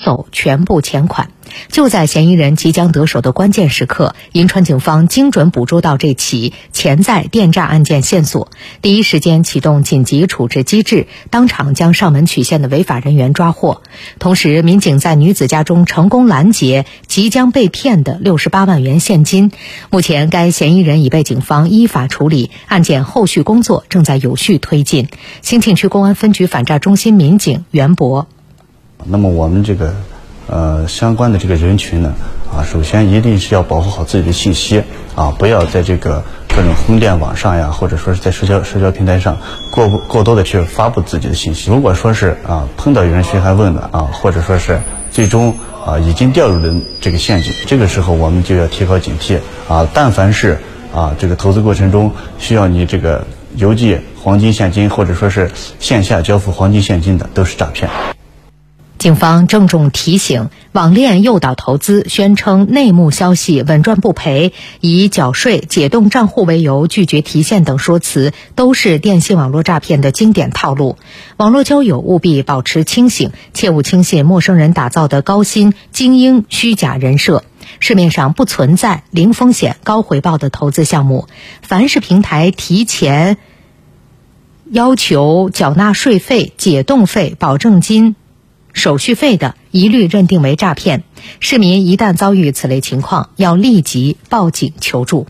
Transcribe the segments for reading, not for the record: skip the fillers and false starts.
走全部钱款。就在嫌疑人即将得手的关键时刻，银川警方精准捕捉到这起潜在电诈案件线索，第一时间启动紧急处置机制，当场将上门取现的违法人员抓获。同时，民警在女子家中成功拦截即将被骗的68万元现金。目前，该嫌疑人已被警方依法处理，案件后续工作正在有序推进。兴庆区公安分局反诈中心民警袁博： 那么我们相关的这个人群呢，首先一定是要保护好自己的信息不要在这个各种婚恋网上呀，或者说是在社交平台上过多的去发布自己的信息。如果说是碰到有人嘘寒问暖或者说是最终已经掉入了这个陷阱，这个时候我们就要提高警惕但凡是这个投资过程中需要你这个邮寄黄金现金，或者说是线下交付黄金现金的，都是诈骗。 警方郑重提醒，网恋诱导投资，宣称内幕消息稳赚不赔，以缴税、解冻账户为由拒绝提现等说辞，都是电信网络诈骗的经典套路。网络交友务必保持清醒，切勿轻信陌生人打造的高薪、精英虚假人设。市面上不存在零风险、高回报的投资项目，凡是平台提前要求缴纳税费、解冻费、保证金、手续费的，一律认定为诈骗。市民一旦遭遇此类情况，要立即报警求助。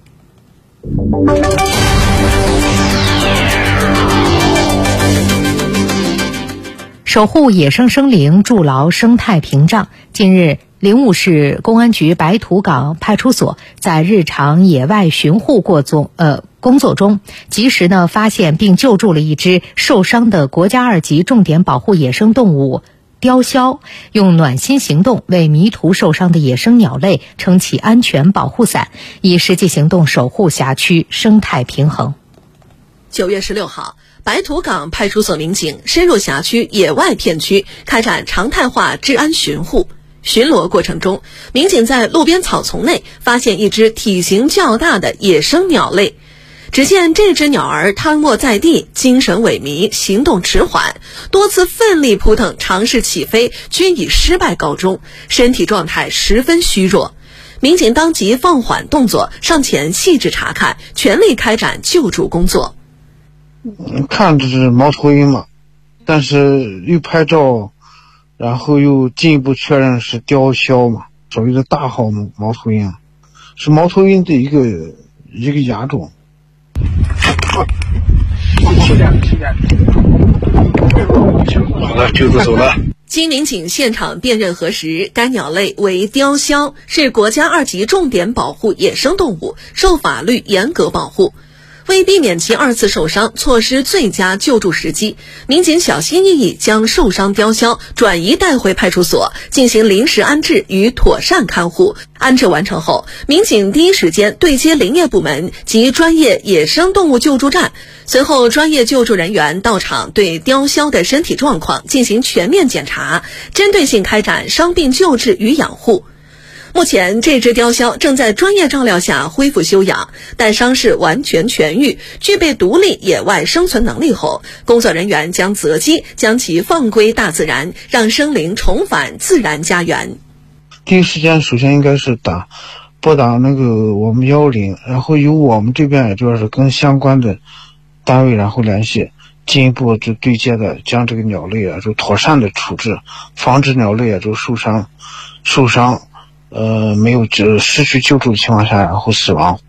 守护野生生灵，筑牢生态屏障。近日，灵武市公安局白土岗派出所在日常野外巡护工作中，及时发现并救助了一只受伤的国家2级重点保护野生动物雕鸮，用暖心行动为迷途受伤的野生鸟类撑起安全保护伞，以实际行动守护辖区生态平衡。 9月16号，白土岗派出所民警深入辖区野外片区，开展常态化治安巡护。巡逻过程中，民警在路边草丛内发现一只体型较大的野生鸟类。只见这只鸟儿瘫卧在地，精神萎靡，行动迟缓，多次奋力扑腾尝试起飞，均以失败告终，身体状态十分虚弱。民警当即放缓动作，上前细致查看，全力开展救助工作。 看这是猫头鹰嘛，但是又拍照，然后又进一步确认是雕鸮嘛，所谓的大号猫头鹰，是猫头鹰的一个亚种。 好了，救助走了。 经民警现场辨认核实，该鸟类为雕鸮，是国家2级重点保护野生动物，受法律严格保护。为避免其2次受伤，错失最佳救助时机，民警小心翼翼将受伤雕鸮转移带回派出所，进行临时安置与妥善看护。安置完成后，民警第一时间对接林业部门及专业野生动物救助站，随后专业救助人员到场对雕鸮的身体状况进行全面检查，针对性开展伤病救治与养护。目前这只雕鸮正在专业照料下恢复休养，待伤势完全痊愈，具备独立野外生存能力后，工作人员将择机将其放归大自然，让生灵重返自然家园。 第一时间首先应该是拨打我们110，然后由我们这边也就是跟相关的单位然后联系，进一步就对接的将这个鸟类就妥善的处置，防止鸟类就受伤没有失去救助的情况下然后死亡。